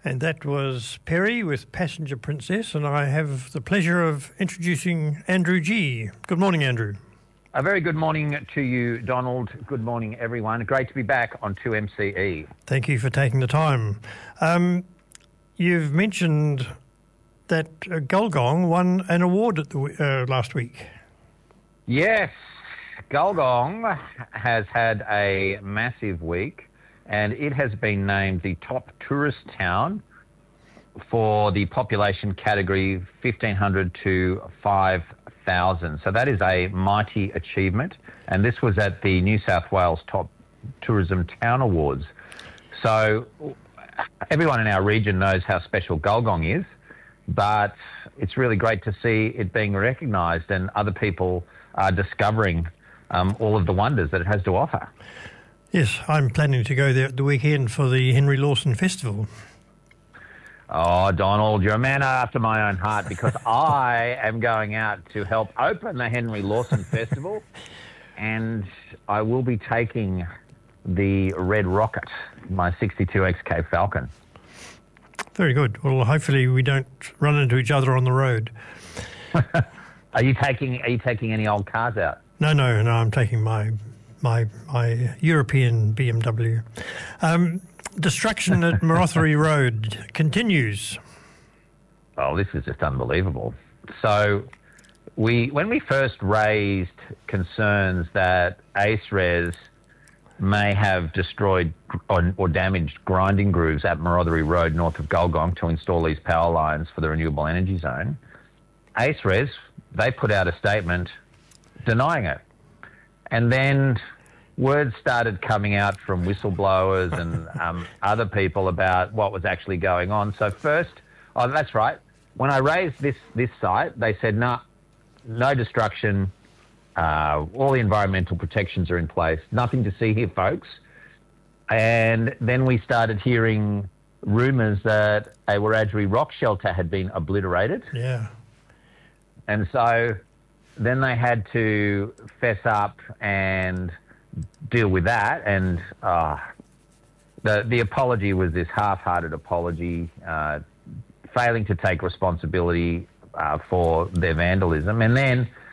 And that was Perry with Passenger Princess, and I have the pleasure of introducing Andrew G. Good morning, Andrew. A very good morning to you, Donald. Good morning, everyone. Great to be back on 2MCE. Thank you for taking the time. You've mentioned that Gulgong won an award at the last week. Yes, Gulgong has had a massive week, and it has been named the top tourist town for the population category 1,500 to 5,000. So that is a mighty achievement, and this was at the New South Wales Top Tourism Town Awards. So everyone in our region knows how special Gulgong is, but it's really great to see it being recognised and other people are discovering all of the wonders that it has to offer. Yes, I'm planning to go there at the weekend for the Henry Lawson Festival. Oh, Donald, you're a man after my own heart, because I am going out to help open the Henry Lawson Festival, and I will be taking the Red Rocket, my 62 XK Falcon. Very good. Well, hopefully we don't run into each other on the road. Are you taking any old cars out? No, I'm taking my European BMW. Destruction at Marotheri Road continues. Oh, this is just unbelievable. So when we first raised concerns that AceRes may have destroyed or damaged grinding grooves at Marotheri Road north of Gulgong to install these power lines for the renewable energy zone, AceRes, they put out a statement denying it. And then words started coming out from whistleblowers and other people about what was actually going on. So first, oh, that's right, when I raised this site, they said, no destruction, all the environmental protections are in place, nothing to see here, folks. And then we started hearing rumours that a Wiradjuri rock shelter had been obliterated. Yeah. And so then they had to fess up and deal with that. And the apology was this half-hearted apology, failing to take responsibility for their vandalism. And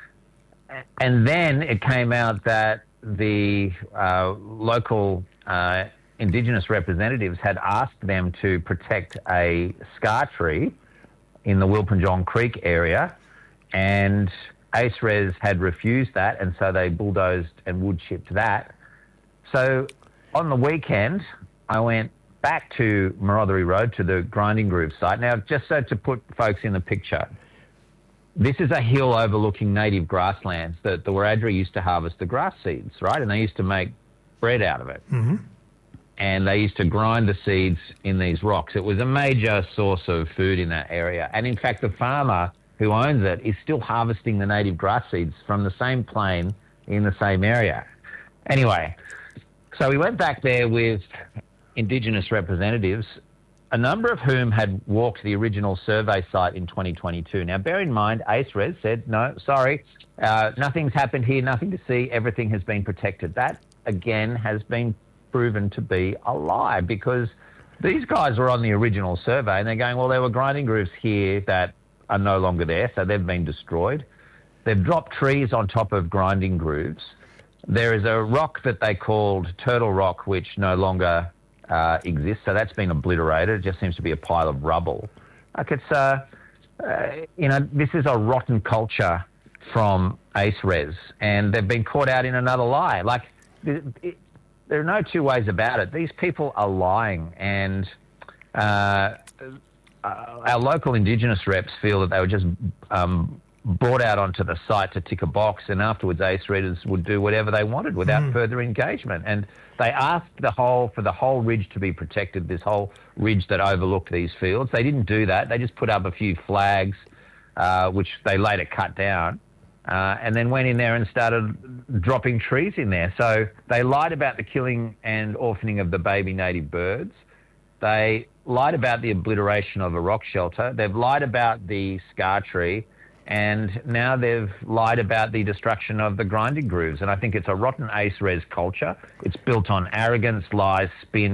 then it came out that the local Indigenous representatives had asked them to protect a scar tree in the Wilpinjong Creek area, and AceRes had refused that, and so they bulldozed and wood chipped that. So on the weekend, I went back to Marotheri Road to the Grinding Groove site. Now, just so to put folks in the picture, this is a hill overlooking native grasslands that the Wiradjuri used to harvest the grass seeds, right? And they used to make bread out of it. Mm-hmm. And they used to grind the seeds in these rocks. It was a major source of food in that area. And in fact, the farmer who owns it is still harvesting the native grass seeds from the same plain in the same area. Anyway, so we went back there with Indigenous representatives, a number of whom had walked the original survey site in 2022. Now, bear in mind, AceRes said, no, sorry, nothing's happened here, nothing to see, everything has been protected. That, again, has been proven to be a lie, because these guys were on the original survey and they're going, well, there were grinding grooves here that are no longer there, so they've been destroyed. They've dropped trees on top of grinding grooves. There is a rock that they called Turtle Rock, which no longer exists, so that's been obliterated. It just seems to be a pile of rubble. Like it's, this is a rotten culture from AceRes, and they've been caught out in another lie. Like, there are no two ways about it. These people are lying, and our local Indigenous reps feel that they were just brought out onto the site to tick a box, and afterwards AceRes would do whatever they wanted without further engagement. And they asked for the whole ridge to be protected, this whole ridge that overlooked these fields. They didn't do that. They just put up a few flags, which they later cut down, and then went in there and started dropping trees in there. So they lied about the killing and orphaning of the baby native birds. They lied about the obliteration of a rock shelter. They've lied about the scar tree. And now they've lied about the destruction of the grinding grooves. And I think it's a rotten AceRes culture. It's built on arrogance, lies, spin,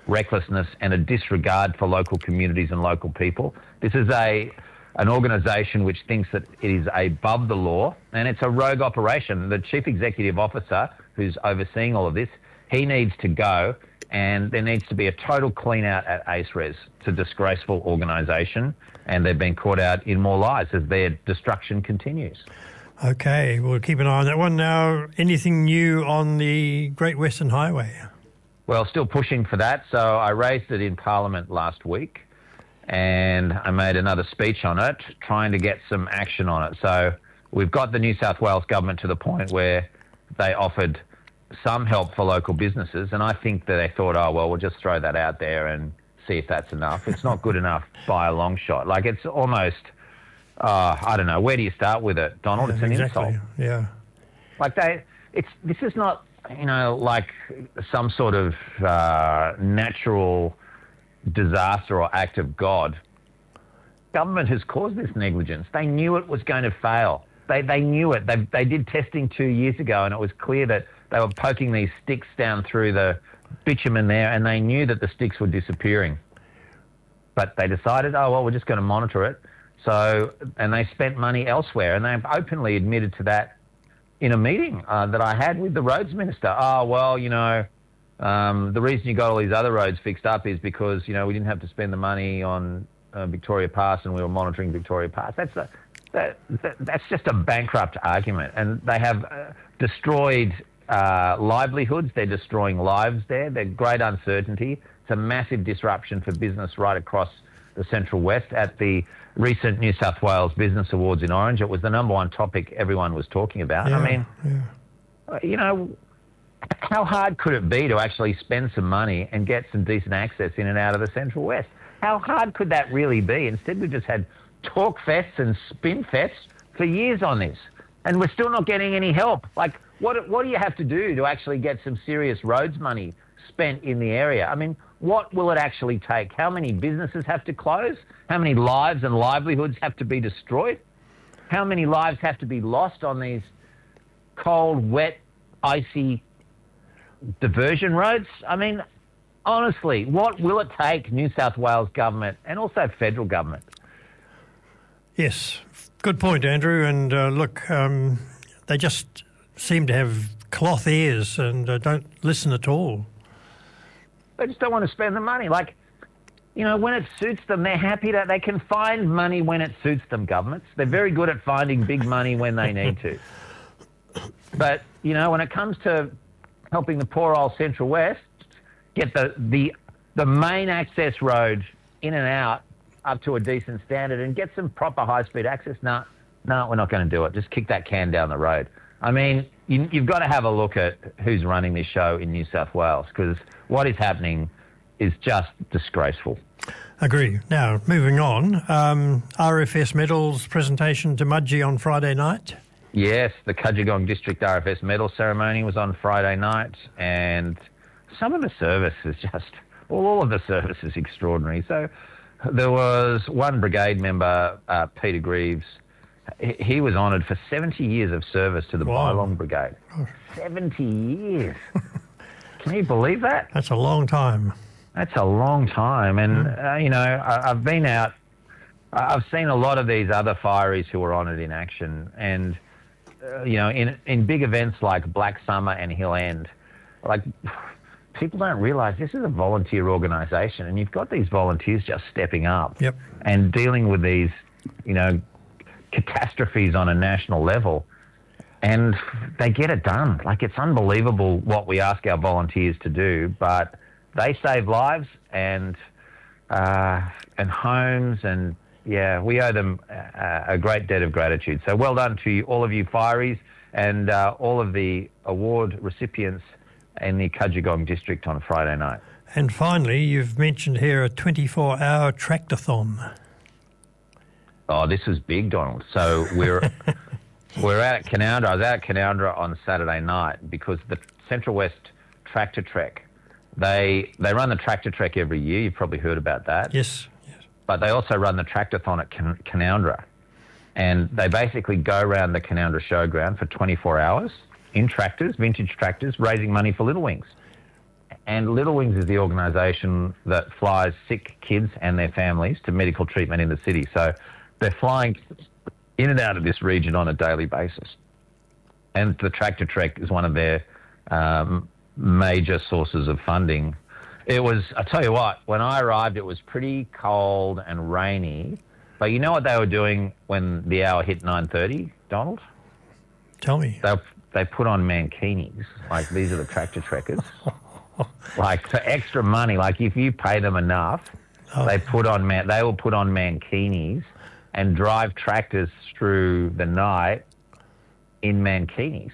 recklessness and a disregard for local communities and local people. This is an organisation which thinks that it is above the law, and it's a rogue operation. The chief executive officer who's overseeing all of this, he needs to go, and there needs to be a total clean out at AceRes. It's a disgraceful organisation, and they've been caught out in more lies as their destruction continues. Okay, we'll keep an eye on that one. Now, anything new on the Great Western Highway? Well, still pushing for that. So I raised it in Parliament last week, and I made another speech on it, trying to get some action on it. So we've got the New South Wales government to the point where they offered some help for local businesses, and I think that they thought, oh, well, we'll just throw that out there and see if that's enough. It's not good enough by a long shot. Like, it's almost, I don't know, where do you start with it, Donald? It's an insult. Yeah. Like, this is not, like some sort of natural disaster or act of God. Government has caused this negligence. They knew it was going to fail. They knew it. They did testing 2 years ago, and it was clear that they were poking these sticks down through the bitumen there, and they knew that the sticks were disappearing. But they decided, oh, well, we're just going to monitor it. So, and they spent money elsewhere, and they've openly admitted to that in a meeting that I had with the roads minister. Oh, well, the reason you got all these other roads fixed up is because, we didn't have to spend the money on Victoria Pass, and we were monitoring Victoria Pass. That's just a bankrupt argument, and they have destroyed livelihoods. They're destroying lives there. There's great uncertainty. It's a massive disruption for business right across the Central West. At the recent New South Wales Business Awards in Orange, it was the number one topic everyone was talking about. How hard could it be to actually spend some money and get some decent access in and out of the Central West? How hard could that really be? Instead, we've just had talk fests and spin fests for years on this, and we're still not getting any help. Like, what do you have to do to actually get some serious roads money spent in the area? I mean, what will it actually take? How many businesses have to close? How many lives and livelihoods have to be destroyed? How many lives have to be lost on these cold, wet, icy diversion roads? I mean, honestly, what will it take, New South Wales government and also federal government? Yes, good point, Andrew. And look, they just seem to have cloth ears and don't listen at all. They just don't want to spend the money. Like, when it suits them, they're happy that they can find money when it suits them, governments. They're very good at finding big money when they need to. But, when it comes to helping the poor old Central West get the main access road in and out up to a decent standard and get some proper high-speed access, no, we're not going to do it. Just kick that can down the road. I mean, you've got to have a look at who's running this show in New South Wales, because what is happening is just disgraceful. Agree. Now, moving on, RFS Medals presentation to Mudgee on Friday night. Yes, the Cudgegong District RFS Medal ceremony was on Friday night, and some of the service is just, all of the service is extraordinary. So there was one brigade member, Peter Greaves. He was honoured for 70 years of service to the Bylong Brigade. 70 years. Can you believe that? That's a long time. That's a long time. And, I've been out, I've seen a lot of these other fireys who were honoured in action. And, in big events like Black Summer and Hill End, like, people don't realise this is a volunteer organisation, and you've got these volunteers just stepping up and dealing with these, catastrophes on a national level, and they get it done. Like, it's unbelievable what we ask our volunteers to do, but they save lives and homes, and we owe them a great debt of gratitude. So well done to all of you fireys and all of the award recipients in the Cudgegong District on Friday night. And finally, you've mentioned here a 24-hour tractathon. Oh, this is big, Donald. So we're out at Canoundra. I was out at Canoundra on Saturday night because the Central West Tractor Trek, they run the Tractor Trek every year. You've probably heard about that. Yes. But they also run the Tractathon at Canoundra. And they basically go around the Canoundra showground for 24 hours in tractors, vintage tractors, raising money for Little Wings. And Little Wings is the organisation that flies sick kids and their families to medical treatment in the city. So they're flying in and out of this region on a daily basis. And the Tractor Trek is one of their major sources of funding. It was, I tell you what, when I arrived, it was pretty cold and rainy. But you know what they were doing when the hour hit 9:30, Donald? Tell me. They put on mankinis. Like, these are the Tractor Trekkers. Like, for extra money, like if you pay them enough, they will put on mankinis and drive tractors through the night in mankinis.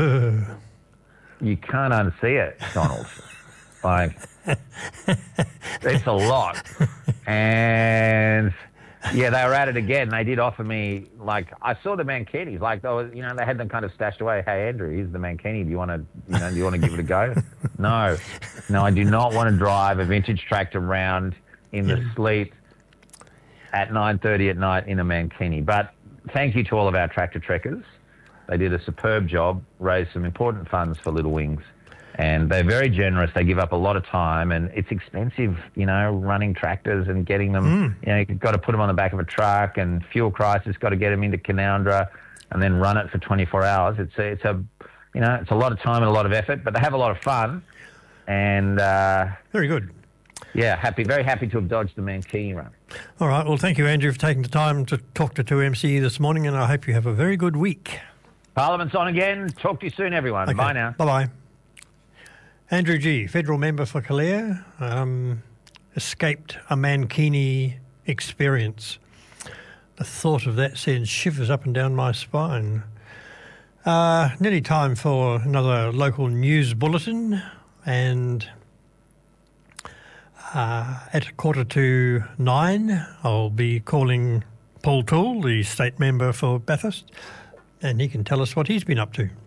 You can't unsee it, Donald. Like, it's a lot. And yeah, they were at it again. They did offer me, like, I saw the mankinis, like, they were, they had them kind of stashed away. Hey, Andrew, here's the mankini. Do you want to give it a go? No, I do not want to drive a vintage tractor around in the sleet at 9:30 at night in a mankini. But thank you to all of our Tractor Trekkers. They did a superb job, raised some important funds for Little Wings. And they're very generous. They give up a lot of time, and it's expensive, running tractors and getting them. You've got to put them on the back of a truck, and fuel crisis, got to get them into Canowindra and then run it for 24 hours. It's a lot of time and a lot of effort, but they have a lot of fun. And very good. Yeah, very happy to have dodged the mankini run. All right. Well, thank you, Andrew, for taking the time to talk to 2MCE this morning, and I hope you have a very good week. Parliament's on again. Talk to you soon, everyone. Okay. Bye now. Bye-bye. Andrew Gee, federal member for Calare, escaped a mankini experience. The thought of that sends shivers up and down my spine. Nearly time for another local news bulletin, and at 9:15, I'll be calling Paul Toole, the state member for Bathurst, and he can tell us what he's been up to.